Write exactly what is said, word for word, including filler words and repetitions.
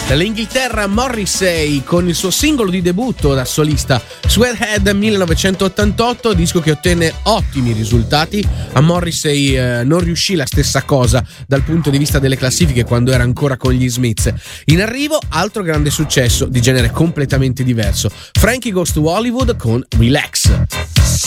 Dall'Inghilterra Morrissey con il suo singolo di debutto da solista Sweathead millenovecentottantotto, disco che ottenne ottimi risultati. A Morrissey eh, non riuscì la stessa cosa dal punto di vista delle classifiche quando era ancora con gli Smiths. In arrivo altro grande successo di genere completamente diverso, Frankie Goes to Hollywood con Relax.